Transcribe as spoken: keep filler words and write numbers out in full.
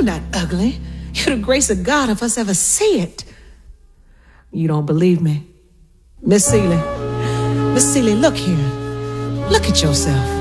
not ugly. You're the grace of God if us ever see it. You don't believe me? Miss Celie, Miss Celie, look here. Look at yourself.